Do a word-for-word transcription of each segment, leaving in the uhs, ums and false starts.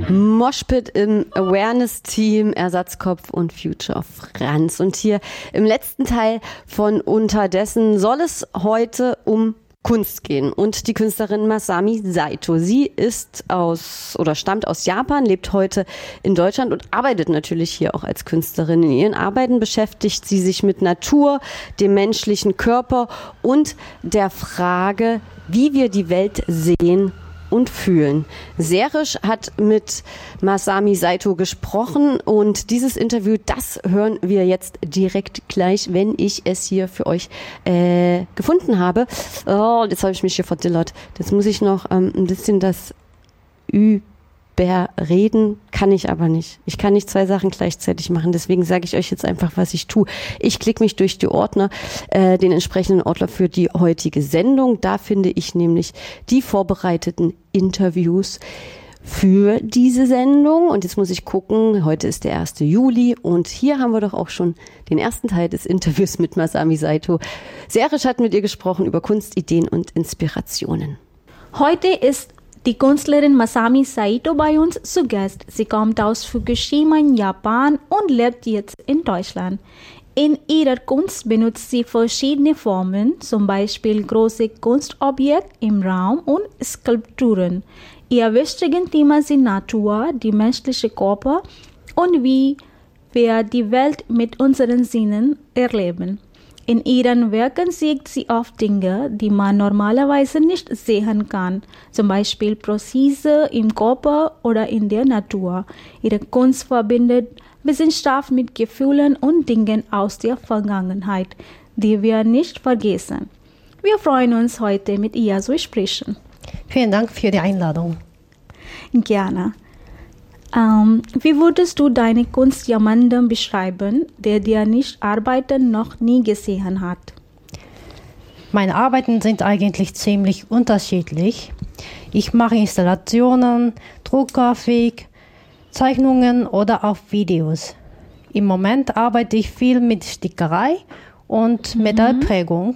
Moshpit im Awareness-Team, Ersatzkopf und Future Franz. Und hier im letzten Teil von Unterdessen soll es heute um Kunst gehen und die Künstlerin Masami Saito. Sie ist aus oder stammt aus Japan, lebt heute in Deutschland und arbeitet natürlich hier auch als Künstlerin. In ihren Arbeiten beschäftigt sie sich mit Natur, dem menschlichen Körper und der Frage, wie wir die Welt sehen und fühlen. Serisch hat mit Masami Saito gesprochen und dieses Interview, das hören wir jetzt direkt gleich, wenn ich es hier für euch äh, gefunden habe. Oh, jetzt habe ich mich hier verdillert. Jetzt muss ich noch ähm, ein bisschen das überreden, kann ich aber nicht. Ich kann nicht zwei Sachen gleichzeitig machen, deswegen sage ich euch jetzt einfach, was ich tue. Ich klicke mich durch die Ordner, äh, den entsprechenden Ordner für die heutige Sendung. Da finde ich nämlich die vorbereiteten Interviews für diese Sendung. Und jetzt muss ich gucken, heute ist der erste Juli und hier haben wir doch auch schon den ersten Teil des Interviews mit Masami Saito. Serisch hat mit ihr gesprochen über Kunst, Ideen und Inspirationen. Heute ist die Künstlerin Masami Saito bei uns zu Gast. Sie kommt aus Fukushima in Japan und lebt jetzt in Deutschland. In ihrer Kunst benutzt sie verschiedene Formen, zum Beispiel große Kunstobjekte im Raum und Skulpturen. Ihr wichtiges Thema sind Natur, die menschliche Körper und wie wir die Welt mit unseren Sinnen erleben. In ihren Werken sieht sie oft Dinge, die man normalerweise nicht sehen kann, zum Beispiel Prozesse im Körper oder in der Natur. Ihre Kunst verbindet Wissenschaft mit Gefühlen und Dingen aus der Vergangenheit, die wir nicht vergessen. Wir freuen uns, heute mit ihr zu sprechen. Vielen Dank für die Einladung. Gerne. Ähm, wie würdest du deine Kunst jemandem beschreiben, der dir nicht Arbeiten noch nie gesehen hat? Meine Arbeiten sind eigentlich ziemlich unterschiedlich. Ich mache Installationen, Druckgrafik, Zeichnungen oder auch Videos. Im Moment arbeite ich viel mit Stickerei und mhm. Metallprägung.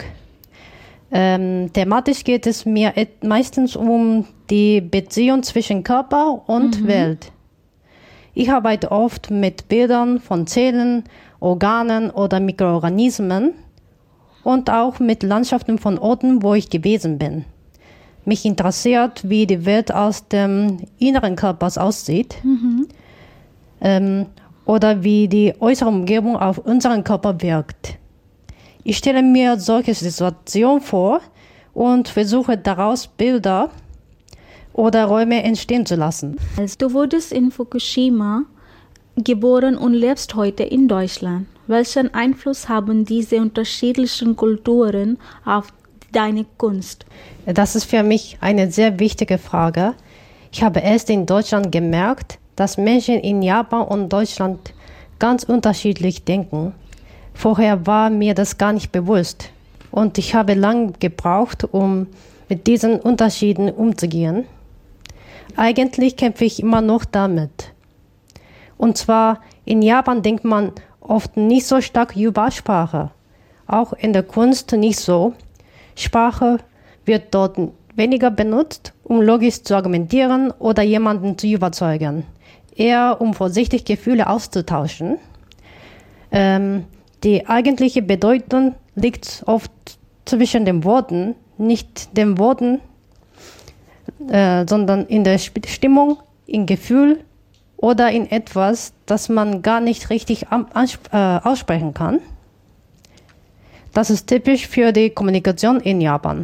Ähm, thematisch geht es mir meistens um die Beziehung zwischen Körper und mhm. Welt. Ich arbeite oft mit Bildern von Zellen, Organen oder Mikroorganismen und auch mit Landschaften von Orten, wo ich gewesen bin. Mich interessiert, wie die Welt aus dem inneren Körpers aussieht mhm. ähm, oder wie die äußere Umgebung auf unseren Körper wirkt. Ich stelle mir solche Situationen vor und versuche daraus Bilder oder Räume entstehen zu lassen. Also du wurdest in Fukushima geboren und lebst heute in Deutschland. Welchen Einfluss haben diese unterschiedlichen Kulturen auf deine Kunst? Das ist für mich eine sehr wichtige Frage. Ich habe erst in Deutschland gemerkt, dass Menschen in Japan und Deutschland ganz unterschiedlich denken. Vorher war mir das gar nicht bewusst und ich habe lange gebraucht, um mit diesen Unterschieden umzugehen. Eigentlich kämpfe ich immer noch damit. Und zwar, in Japan denkt man oft nicht so stark über Sprache. Auch in der Kunst nicht so. Sprache wird dort weniger benutzt, um logisch zu argumentieren oder jemanden zu überzeugen. Eher um vorsichtig Gefühle auszutauschen. Ähm, die eigentliche Bedeutung liegt oft zwischen den Worten, nicht den Worten, Äh, sondern in der Stimmung, im Gefühl oder in etwas, das man gar nicht richtig am, äh, aussprechen kann. Das ist typisch für die Kommunikation in Japan.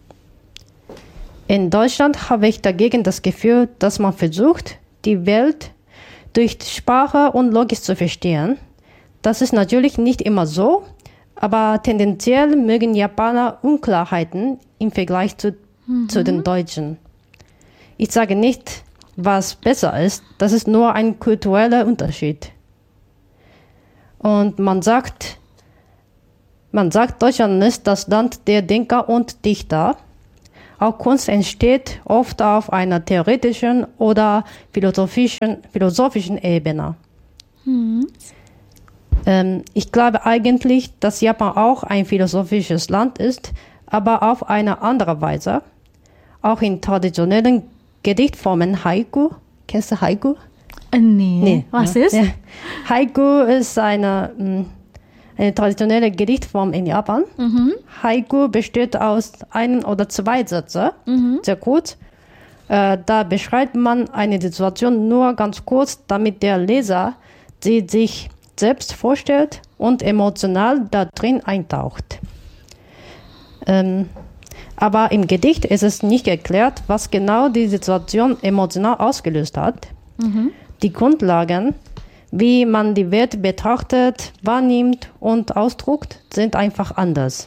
In Deutschland habe ich dagegen das Gefühl, dass man versucht, die Welt durch Sprache und Logik zu verstehen. Das ist natürlich nicht immer so, aber tendenziell mögen Japaner Unklarheiten im Vergleich zu, mhm. zu den Deutschen. Ich sage nicht, was besser ist, das ist nur ein kultureller Unterschied. Und man sagt, man sagt, Deutschland ist das Land der Denker und Dichter. Auch Kunst entsteht oft auf einer theoretischen oder philosophischen, philosophischen Ebene. Mhm. Ähm, ich glaube eigentlich, dass Japan auch ein philosophisches Land ist, aber auf eine andere Weise. Auch in traditionellen Gedichtformen Haiku Kennst du Haiku? Äh, nee. Nee. Was Ja. ist? Ja. Haiku ist eine, mh, eine traditionelle Gedichtform in Japan. Mhm. Haiku besteht aus ein oder zwei Sätzen, Mhm. sehr kurz. Äh, da beschreibt man eine Situation nur ganz kurz, damit der Leser sie sich selbst vorstellt und emotional da drin eintaucht. Ähm, aber im Gedicht ist es nicht erklärt, was genau die Situation emotional ausgelöst hat. Mhm. Die Grundlagen, wie man die Welt betrachtet, wahrnimmt und ausdrückt, sind einfach anders.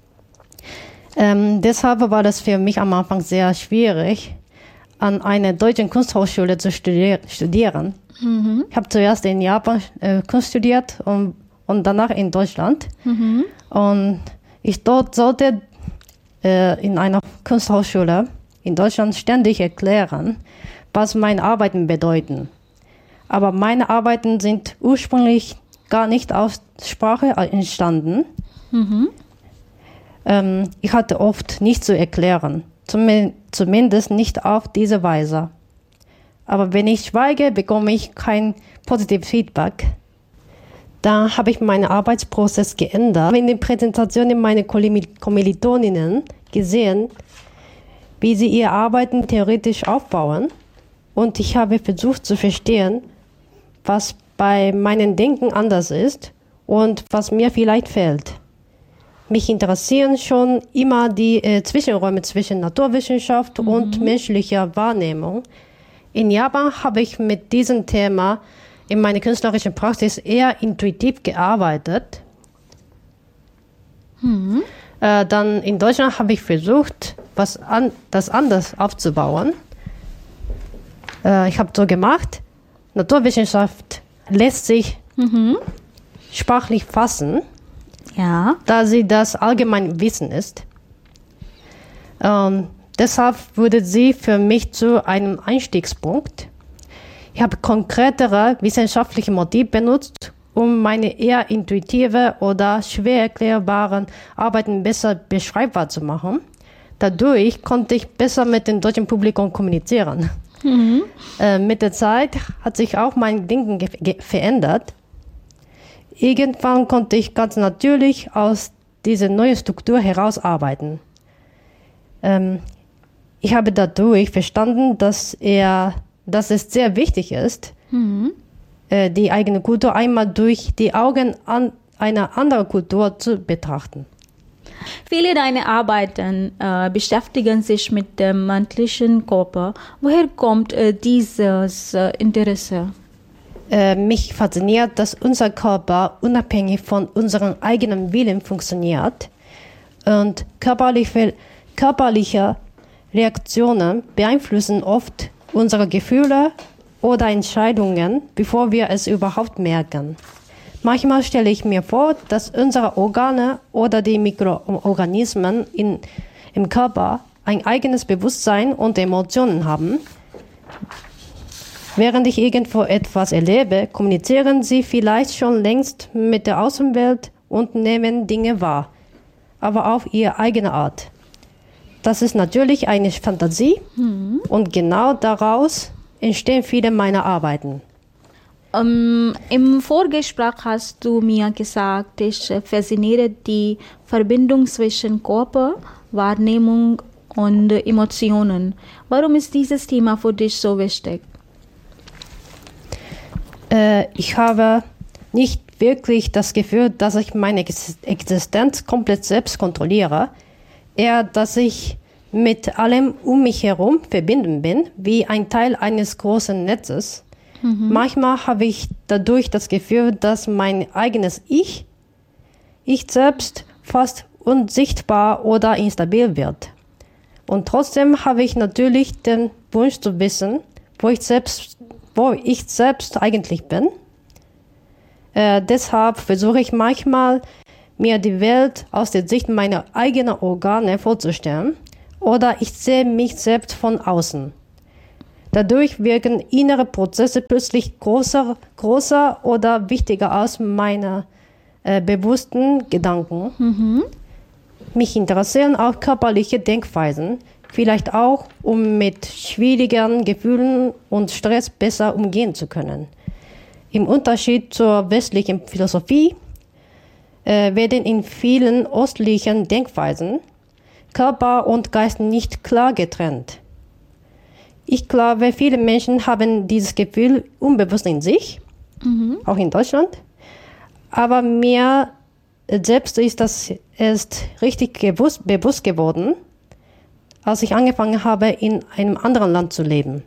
Ähm, deshalb war das für mich am Anfang sehr schwierig, an einer deutschen Kunsthochschule zu studier- studieren. Mhm. Ich habe zuerst in Japan äh, Kunst studiert und, und danach in Deutschland. Mhm. Und ich dort sollte äh, in einer Kunsthochschule in Deutschland ständig erklären, was meine Arbeiten bedeuten. Aber meine Arbeiten sind ursprünglich gar nicht aus Sprache entstanden. Mhm. Ähm, ich hatte oft nichts zu erklären, zum, zumindest nicht auf diese Weise. Aber wenn ich schweige, bekomme ich kein positives Feedback. Da habe ich meinen Arbeitsprozess geändert. In den Präsentationen meiner Kommilitoninnen gesehen, wie sie ihre Arbeiten theoretisch aufbauen. Und ich habe versucht zu verstehen, was bei meinem Denken anders ist und was mir vielleicht fehlt. Mich interessieren schon immer die äh, Zwischenräume zwischen Naturwissenschaft mhm. und menschlicher Wahrnehmung. In Japan habe ich mit diesem Thema in meiner künstlerischen Praxis eher intuitiv gearbeitet. Mhm. Äh, dann in Deutschland habe ich versucht, was an, das anders aufzubauen. Äh, ich habe so gemacht, Naturwissenschaft lässt sich Mhm. sprachlich fassen, Ja. da sie das allgemeine Wissen ist. Ähm, deshalb wurde sie für mich zu einem Einstiegspunkt. Ich habe konkretere wissenschaftliche Motive benutzt, um meine eher intuitive oder schwer erklärbaren Arbeiten besser beschreibbar zu machen. Dadurch konnte ich besser mit dem deutschen Publikum kommunizieren. Mhm. Äh, mit der Zeit hat sich auch mein Denken ge- ge- verändert. Irgendwann konnte ich ganz natürlich aus dieser neuen Struktur herausarbeiten. Ähm, ich habe dadurch verstanden, dass, er, dass es sehr wichtig ist, Mhm. äh, die eigene Kultur einmal durch die Augen an einer anderen Kultur zu betrachten. Viele deiner Arbeiten äh, beschäftigen sich mit dem menschlichen Körper. Woher kommt äh, dieses äh, Interesse? Äh, mich fasziniert, dass unser Körper unabhängig von unserem eigenen Willen funktioniert und körperliche, körperliche Reaktionen beeinflussen oft unsere Gefühle oder Entscheidungen, bevor wir es überhaupt merken. Manchmal stelle ich mir vor, dass unsere Organe oder die Mikroorganismen in, im Körper ein eigenes Bewusstsein und Emotionen haben. Während ich irgendwo etwas erlebe, kommunizieren sie vielleicht schon längst mit der Außenwelt und nehmen Dinge wahr, aber auf ihre eigene Art. Das ist natürlich eine Fantasie Mhm. und genau daraus entstehen viele meiner Arbeiten. Ähm, Im Vorgespräch hast du mir gesagt, ich äh, fasziniere die Verbindung zwischen Körper, Wahrnehmung und äh, Emotionen. Warum ist dieses Thema für dich so wichtig? Äh, ich habe nicht wirklich das Gefühl, dass ich meine Ex- Existenz komplett selbst kontrolliere, eher, dass ich mit allem um mich herum verbunden bin, wie ein Teil eines großen Netzes. Mhm. Manchmal habe ich dadurch das Gefühl, dass mein eigenes Ich, ich selbst fast unsichtbar oder instabil wird. Und trotzdem habe ich natürlich den Wunsch zu wissen, wo ich selbst, wo ich selbst eigentlich bin. Äh, deshalb versuche ich manchmal, mir die Welt aus der Sicht meiner eigenen Organe vorzustellen, oder ich sehe mich selbst von außen. Dadurch wirken innere Prozesse plötzlich größer, größer oder wichtiger als meine äh, bewussten Gedanken. Mhm. Mich interessieren auch körperliche Denkweisen, Vielleicht auch, um mit schwierigen Gefühlen und Stress besser umgehen zu können. Im Unterschied zur westlichen Philosophie äh, werden in vielen östlichen Denkweisen Körper und Geist nicht klar getrennt. Ich glaube, viele Menschen haben dieses Gefühl unbewusst in sich, mhm. auch in Deutschland. Aber mir selbst ist das erst richtig gewusst, bewusst geworden, als ich angefangen habe, in einem anderen Land zu leben.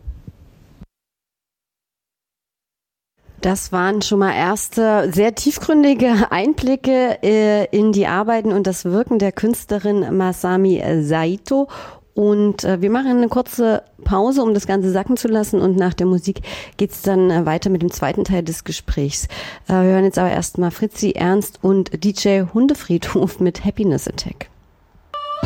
Das waren schon mal erste sehr tiefgründige Einblicke äh, in die Arbeiten und das Wirken der Künstlerin Masami Saito. Und äh, wir machen eine kurze Pause, um das Ganze sacken zu lassen. Und nach der Musik geht's dann äh, weiter mit dem zweiten Teil des Gesprächs. Äh, wir hören jetzt aber erstmal Fritzi Ernst und D J Hundefriedhof mit Happiness Attack.